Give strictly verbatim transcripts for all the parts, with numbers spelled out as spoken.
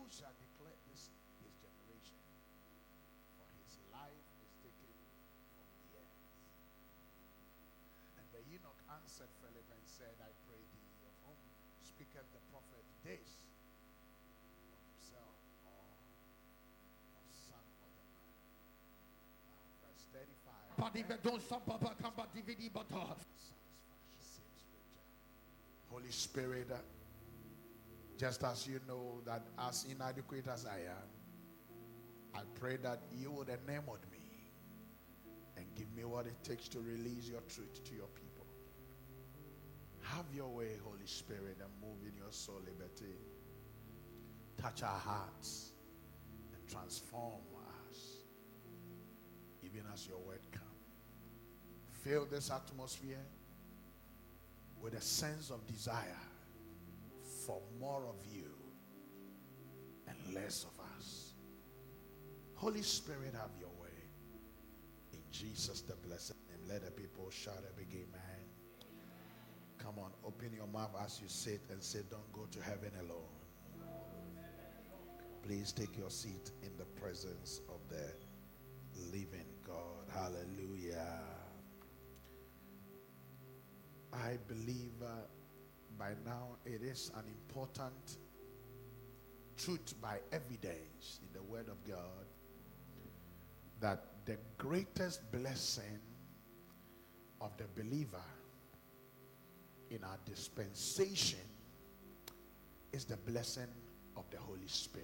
shall declare this his generation? For his life is taken from the earth. And the eunuch answered Philip and said, I pray thee, of whom speaketh the prophet this? Of himself or of some other man? Now, verse thirty-five. Holy Spirit, just as you know that as inadequate as I am, I pray that you would enamor me and give me what it takes to release your truth to your people. Have your way, Holy Spirit, and move in your soul liberty. Touch our hearts and transform us, even as your word comes. Fill this atmosphere with a sense of desire for more of you and less of us. Holy Spirit, have your way. In Jesus the blessed name, let the people shout a big amen. Come on, open your mouth as you sit and say, don't go to heaven alone. Please take your seat in the presence of the living God. Hallelujah. I believe uh, by now it is an important truth by evidence in the Word of God that the greatest blessing of the believer in our dispensation is the blessing of the Holy Spirit.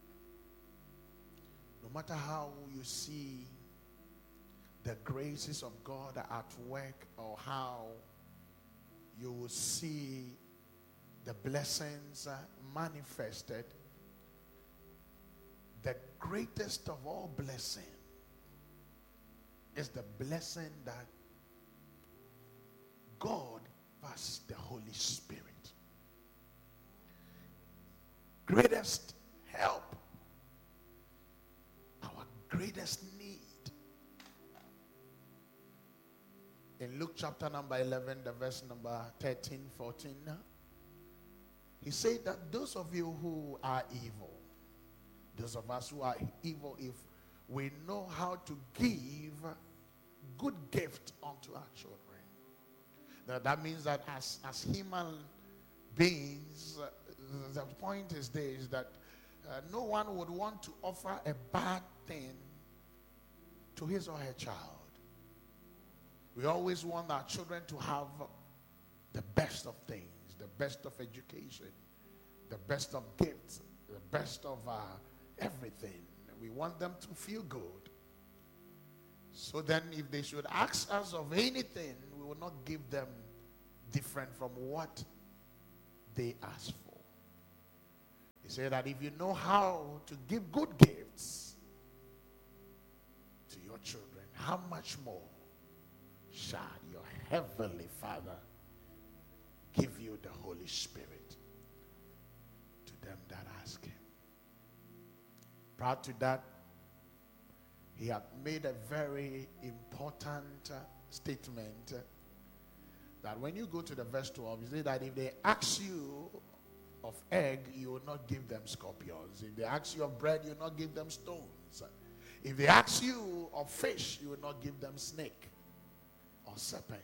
No matter how you see the graces of God at work, or how you will see the blessings uh, manifested, the greatest of all blessing is the blessing that God gives us, the Holy Spirit. Greatest help, our greatest need. In Luke chapter number eleven, the verse number thirteen, fourteen, he said that those of you who are evil, those of us who are evil, if we know how to give good gift unto our children, now that means that as, as human beings, uh, the point is this, that uh, no one would want to offer a bad thing to his or her child. We always want our children to have the best of things, the best of education, the best of gifts, the best of uh, everything. We want them to feel good. So then if they should ask us of anything, we will not give them different from what they ask for. He said that if you know how to give good gifts to your children, how much more shall your heavenly Father give you the Holy Spirit to them that ask him. Prior to that, he had made a very important uh, statement uh, that when you go to the verse twelve, you say that if they ask you of egg, you will not give them scorpions. If they ask you of bread, you will not give them stones. If they ask you of fish, you will not give them snake or serpent.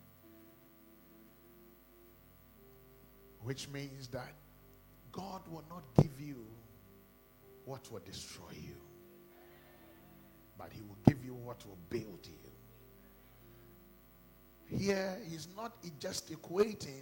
Which means that God will not give you what will destroy you, but he will give you what will build you. Here he's not just equating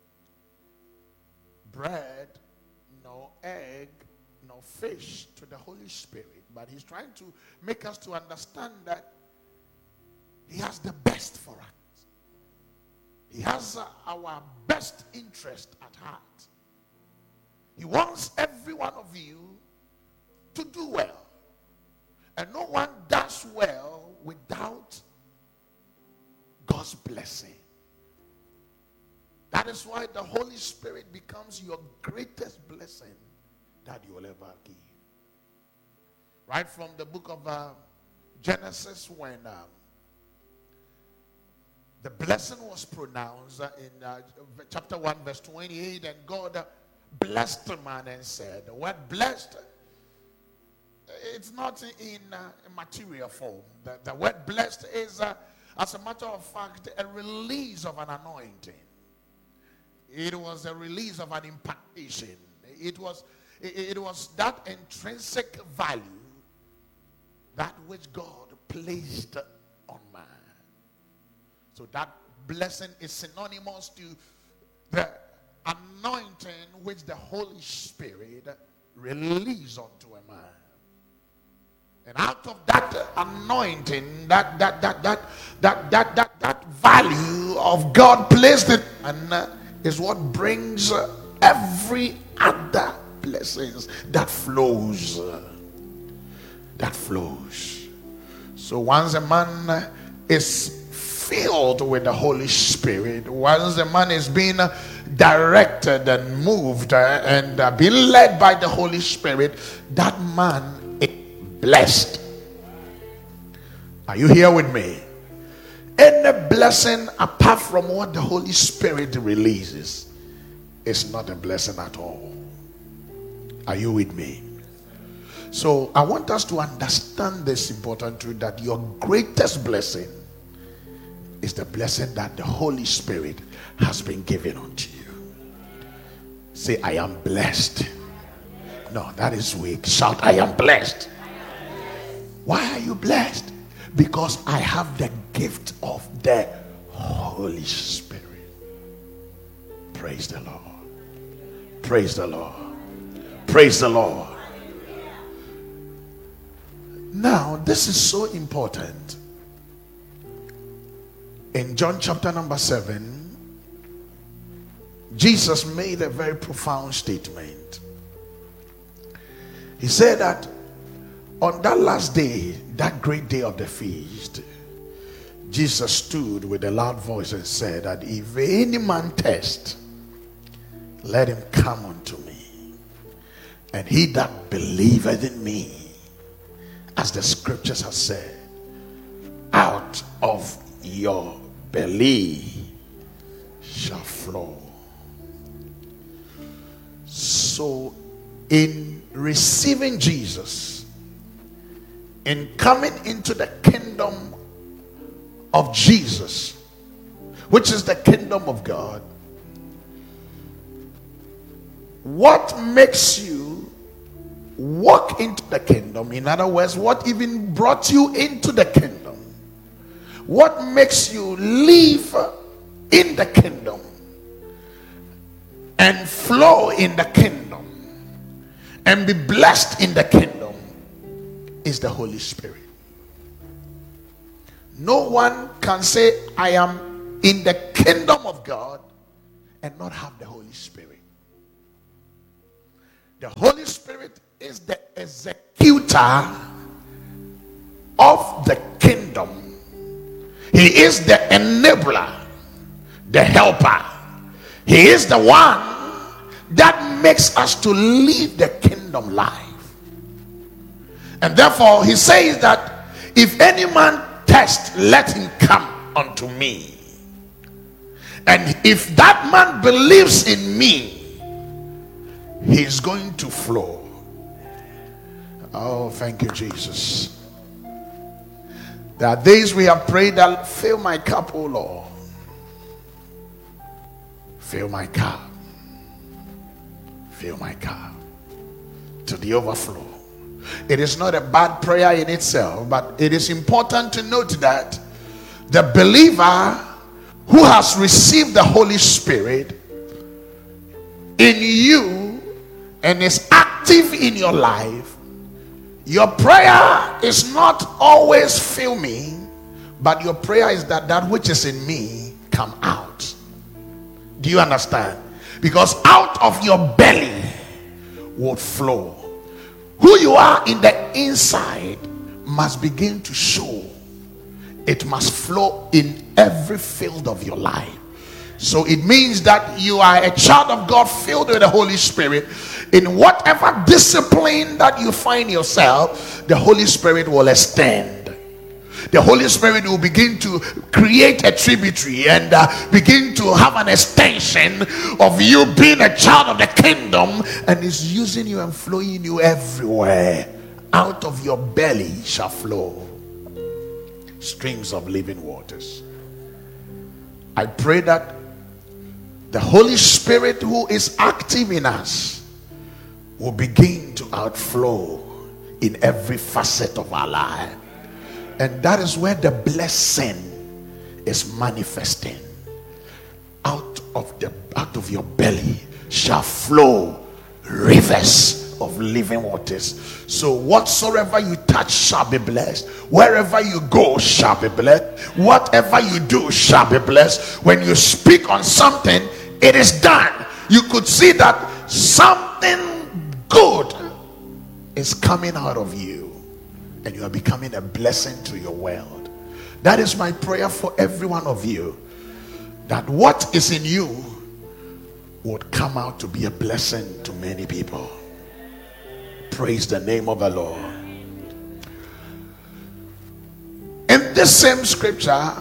bread, no egg, no fish to the Holy Spirit, but he's trying to make us to understand that he has the best for us. He has uh, our best interest at heart. He wants every one of you to do well. And no one does well without God's blessing. That is why the Holy Spirit becomes your greatest blessing that you will ever give. Right from the book of uh, Genesis, when uh, the blessing was pronounced uh, in uh, chapter one, verse twenty-eight, and God uh, blessed the man and said, the word blessed, it's not in uh, material form. The, the word blessed is, uh, as a matter of fact, a release of an anointing. It was a release of an impartation. It was, it, it was that intrinsic value, that which God placed on man. So that blessing is synonymous to the anointing which the Holy Spirit released unto a man. And out of that anointing, that that that that that that that, that value of God placed it, and uh, is what brings uh, every other blessings that flows. Uh, that flows. So once a man is filled with the Holy Spirit, once a man is being directed and moved uh, and uh, being led by the Holy Spirit, that man is blessed. Are you here with me? Any blessing apart from what the Holy Spirit releases is not a blessing at all. Are you with me? So I want us to understand this important truth, that your greatest blessing is the blessing that the Holy Spirit has been given unto you. Say, I am blessed. No, that is weak. Shout, I am blessed. Why are you blessed? Because I have the gift of the Holy Spirit. Praise the Lord. Praise the Lord. Praise the Lord. Now, this is so important. In John chapter number seven, Jesus made a very profound statement. He said that on that last day, that great day of the feast, Jesus stood with a loud voice and said that if any man thirst, let him come unto me. And he that believeth in me, as the scriptures have said, out of your belly shall flow. So in receiving Jesus, in coming into the kingdom of Jesus, which is the kingdom of God, what makes you walk into the kingdom? In other words, what even brought you into the kingdom? What makes you live in the kingdom and flow in the kingdom and be blessed in the kingdom is the Holy Spirit. No one can say, I am in the kingdom of God, and not have the Holy Spirit. The Holy Spirit is the executor of the kingdom. He is the enabler, the helper. He is the one that makes us to live the kingdom life. And therefore he says that if any man thirst, let him come unto me. And if that man believes in me, he's going to flow. Oh, thank you, Jesus. There are days we have prayed that, fill my cup, oh Lord. Fill my cup. Fill my cup to the overflow. It is not a bad prayer in itself, but it is important to note that the believer who has received the Holy Spirit in you and is active in your life, your prayer is not always fill me, but your prayer is that that which is in me come out. Do you understand? Because out of your belly will flow. Who you are in the inside must begin to show. It must flow in every field of your life. So it means that you are a child of God filled with the Holy Spirit. In whatever discipline that you find yourself, the Holy Spirit will extend. the Holy Spirit will begin to create a tributary and uh, begin to have an extension of you being a child of the kingdom, and is using you and flowing you everywhere. Out of your belly shall flow streams of living waters. I pray that the Holy Spirit who is active in us will begin to outflow in every facet of our life. And that is where the blessing is manifesting. Out of the out of your belly shall flow rivers of living waters. So whatsoever you touch shall be blessed. Wherever you go shall be blessed. Whatever you do shall be blessed. When you speak on something, it is done. You could see that something good is coming out of you, and you are becoming a blessing to your world. That is my prayer for every one of you, that what is in you would come out to be a blessing to many people. Praise the name of the Lord. In this same scripture,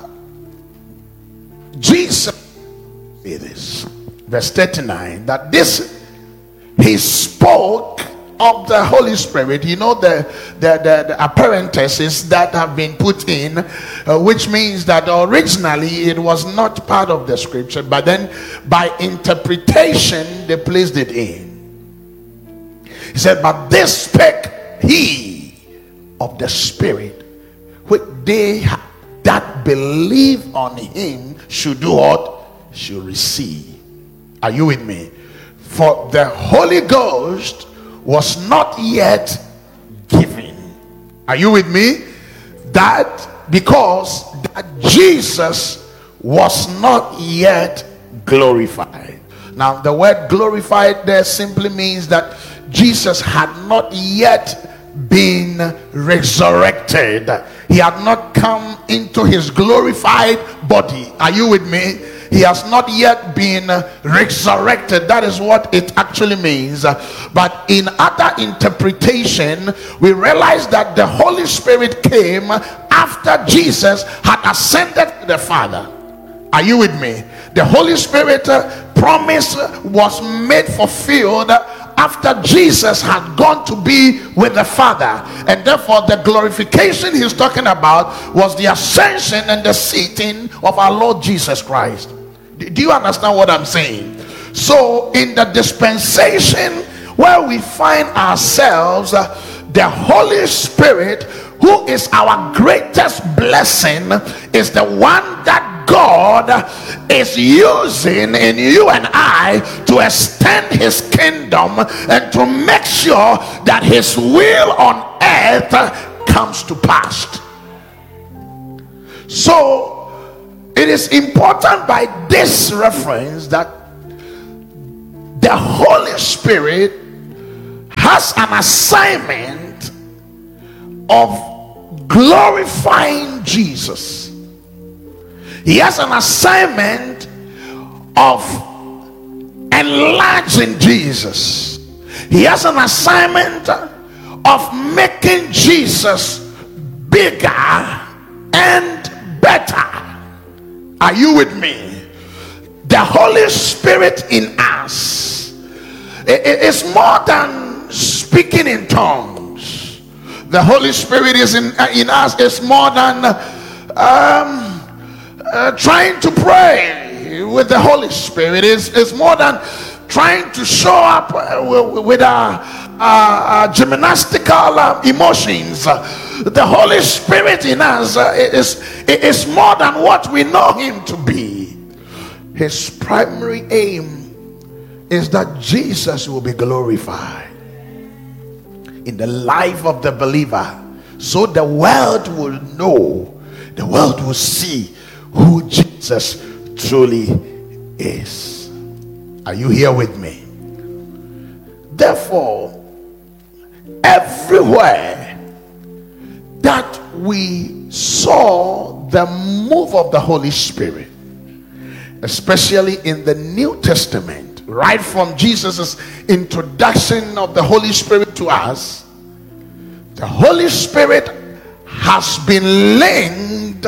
Jesus said this, verse thirty-nine, that this he spoke of the Holy Spirit. You know, the the, the, the apparentheses that have been put in, uh, which means that originally it was not part of the scripture, but then by interpretation they placed it in. He said, but this spake he of the Spirit, which they that believe on him should do what? Should receive. Are you with me? For the Holy Ghost was not yet given. Are you with me? That because that Jesus was not yet glorified. Now the word glorified there simply means that Jesus had not yet been resurrected. He had not come into his glorified body. Are you with me? He has not yet been resurrected. That is what it actually means. But in other interpretation, we realize that the Holy Spirit came after Jesus had ascended to the Father. Are you with me? The Holy Spirit promise was made fulfilled after Jesus had gone to be with the Father, and therefore the glorification he's talking about was the ascension and the seating of our Lord Jesus Christ. Do you understand what I'm saying? So in the dispensation where we find ourselves, the Holy Spirit, who is our greatest blessing, is the one that God is using in you and I to extend his kingdom and to make sure that his will on earth comes to pass. So it is important by this reference that the Holy Spirit has an assignment of glorifying Jesus. He has an assignment of enlarging Jesus. He has an assignment of making Jesus bigger and better. Are you with me? The Holy Spirit in us is more than speaking in tongues. The Holy Spirit is in, in us is more than um, Uh, trying to pray with the Holy Spirit. Is is more than trying to show up uh, with our, our, our gymnastical uh, emotions. Uh, the Holy Spirit in us uh, is is more than what we know him to be. His primary aim is that Jesus will be glorified in the life of the believer, so the world will know, the world will see who Jesus truly is. Are you here with me? Therefore, everywhere that we saw the move of the Holy Spirit, especially in the New Testament, right from Jesus's introduction of the Holy Spirit to us, the Holy Spirit has been linked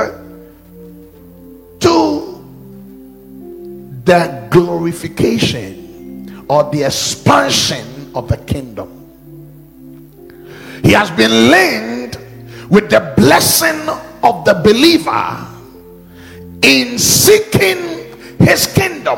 to the glorification or the expansion of the kingdom. He has been linked with the blessing of the believer in seeking his kingdom.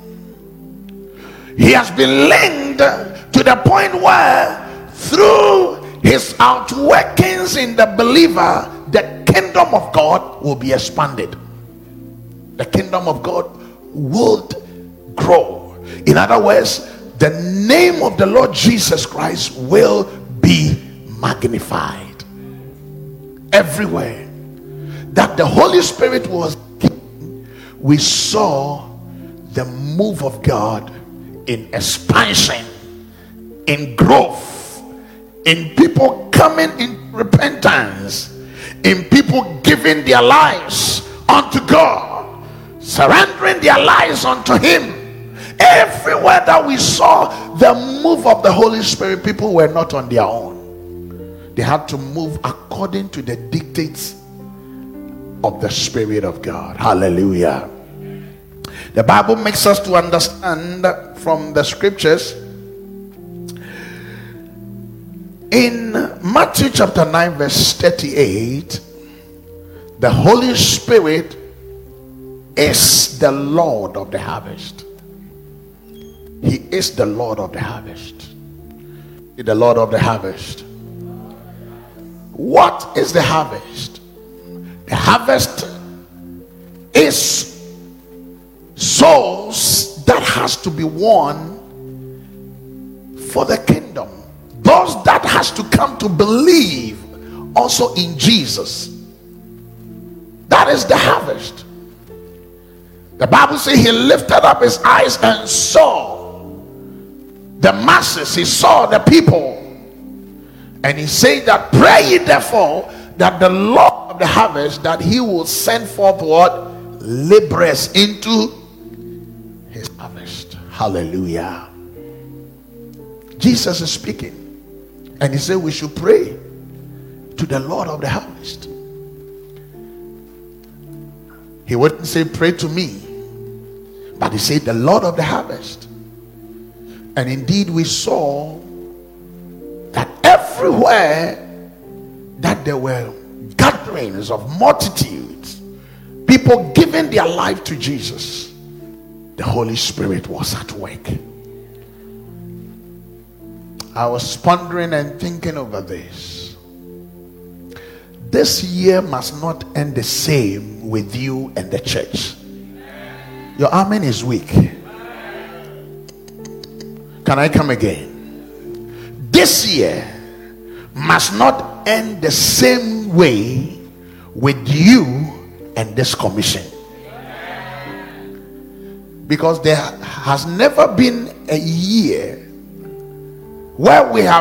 He has been linked to the point where through his outworkings in the believer, the kingdom of God will be expanded. The kingdom of God would grow. In other words, the name of the Lord Jesus Christ will be magnified. Everywhere that the Holy Spirit was given, we saw the move of God in expansion, in growth, in people coming in repentance, in people giving their lives unto God, surrendering their lives unto Him. Everywhere that we saw the move of the Holy Spirit, people were not on their own. They had to move according to the dictates of the Spirit of God. Hallelujah. The Bible makes us to understand from the scriptures in Matthew chapter nine verse thirty-eight, the Holy Spirit is the Lord of the harvest. He is the Lord of the harvest. He is the Lord of the harvest. What is the harvest? The harvest is souls that has to be won for the kingdom. Those that has to come to believe also in Jesus. That is the harvest. The Bible says he lifted up his eyes and saw the masses. He saw the people, and he said that pray ye therefore that the Lord of the harvest, that he will send forth what? Laborers into his harvest. Hallelujah. Jesus is speaking, and he said we should pray to the Lord of the harvest. He wouldn't say pray to me, but he said the Lord of the harvest. And indeed we saw that everywhere that there were gatherings of multitudes, people giving their life to Jesus, the Holy Spirit was at work. I was pondering and thinking over this. This year must not end the same with you and the church. Your amen is weak. Can I come again? This year must not end the same way with you and this commission. Because there has never been a year where we have